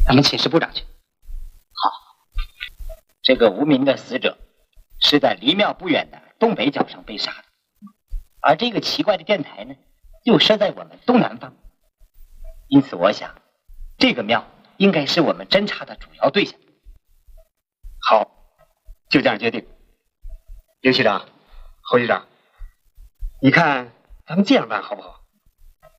咱们请示部长去。 好，这个无名的死者是在离庙不远的东北角上被杀的，而这个奇怪的电台呢，又设在我们东南方，因此我想，这个庙应该是我们侦查的主要对象。 好，就这样决定。刘局长、侯局长，你看咱们这样办好不好？